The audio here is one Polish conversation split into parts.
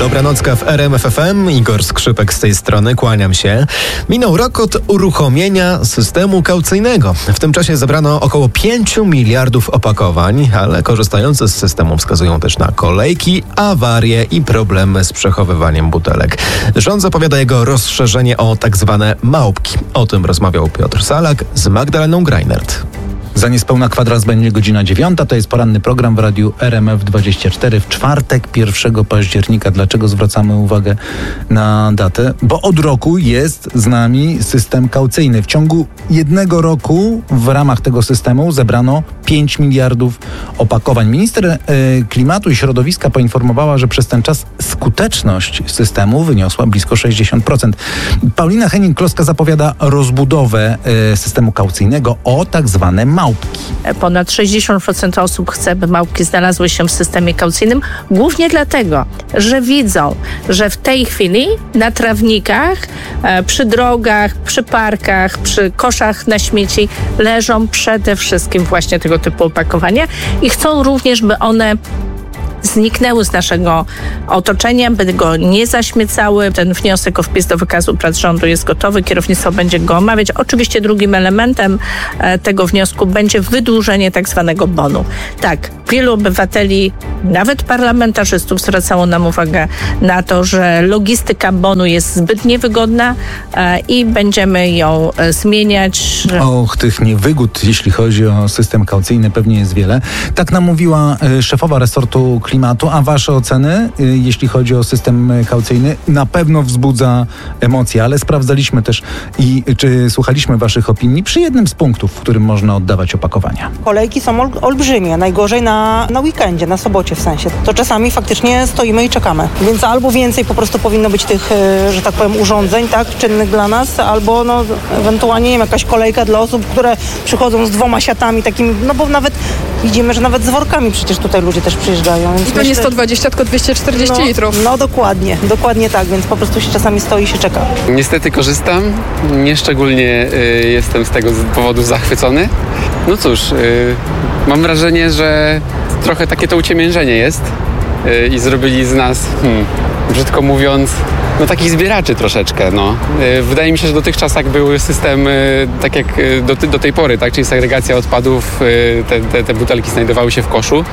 Dobranocka w RMF FM. Igor Skrzypek z tej strony, kłaniam się. Minął rok od uruchomienia systemu kaucyjnego. W tym czasie zebrano około 5 miliardów opakowań, ale korzystający z systemu wskazują też na kolejki, awarie i problemy z przechowywaniem butelek. Rząd zapowiada jego rozszerzenie o tak zwane małpki. O tym rozmawiał Piotr Salak z Magdaleną Greinert. Za niespełna kwadrans będzie godzina 9. To jest poranny program w radiu RMF24 w czwartek 1 października. Dlaczego zwracamy uwagę na datę? Bo od roku jest z nami system kaucyjny. W ciągu jednego roku w ramach tego systemu zebrano 5 miliardów opakowań. Minister Klimatu i Środowiska poinformowała, że przez ten czas skuteczność systemu wyniosła blisko 60%. Paulina Henning-Kloska zapowiada rozbudowę systemu kaucyjnego o tak zwane małpki. Ponad 60% osób chce, by małpki znalazły się w systemie kaucyjnym, głównie dlatego, że widzą, że w tej chwili na trawnikach, przy drogach, przy parkach, przy koszach na śmieci leżą przede wszystkim właśnie tego typu opakowania i chcą również, by one zniknęły z naszego otoczenia, by go nie zaśmiecały. Ten wniosek o wpis do wykazu prac rządu jest gotowy. Kierownictwo będzie go omawiać. Oczywiście drugim elementem tego wniosku będzie wydłużenie tak zwanego bonu. Tak, wielu obywateli, nawet parlamentarzystów zwracało nam uwagę na to, że logistyka bonu jest zbyt niewygodna i będziemy ją zmieniać. Tych niewygód, jeśli chodzi o system kaucyjny, pewnie jest wiele. Tak nam mówiła szefowa resortu klimatu, a wasze oceny, jeśli chodzi o system kaucyjny, na pewno wzbudza emocje, ale sprawdzaliśmy też czy słuchaliśmy waszych opinii przy jednym z punktów, w którym można oddawać opakowania. Kolejki są olbrzymie, najgorzej na weekendzie, na sobocie w sensie. To czasami faktycznie stoimy i czekamy. Więc albo więcej po prostu powinno być tych, że tak powiem, urządzeń, tak, czynnych dla nas, albo ewentualnie, nie wiem, jakaś kolejka dla osób, które przychodzą z 2 siatami takimi, bo nawet widzimy, że nawet z workami przecież tutaj ludzie też przyjeżdżają. I to nie 120, tylko 240 litrów. Dokładnie tak, więc po prostu się czasami stoi i się czeka. Niestety korzystam, nieszczególnie jestem z tego powodu zachwycony. No cóż, mam wrażenie, że trochę takie to uciemiężenie jest i zrobili z nas, brzydko mówiąc, takich zbieraczy troszeczkę, Wydaje mi się, że dotychczas jak był system, tak jak do tej pory, tak, czyli segregacja odpadów, te butelki znajdowały się w koszu,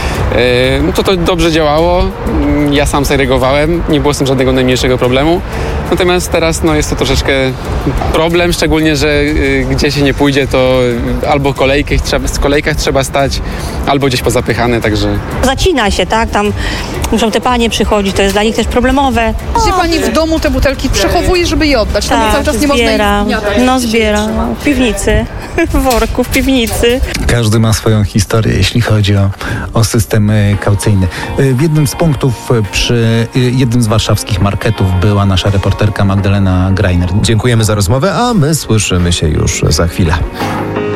to dobrze działało. Ja sam segregowałem, nie było z tym żadnego najmniejszego problemu. Natomiast teraz jest to troszeczkę problem, szczególnie, że gdzie się nie pójdzie, to albo w kolejkach trzeba stać, albo gdzieś pozapychane, także... Zacina się, tak? Tam muszą te panie przychodzić, to jest dla nich też problemowe. Gdzie pani w domu te butelki przechowuje, żeby je oddać? Tam cały czas nie można ich zbiera. W piwnicy, w worku, w piwnicy. Każdy ma swoją historię, jeśli chodzi o system kaucyjny. W jednym z punktów przy jednym z warszawskich marketów była nasza reporterka Magdalena Greinert. Dziękujemy za rozmowę, a my słyszymy się już za chwilę.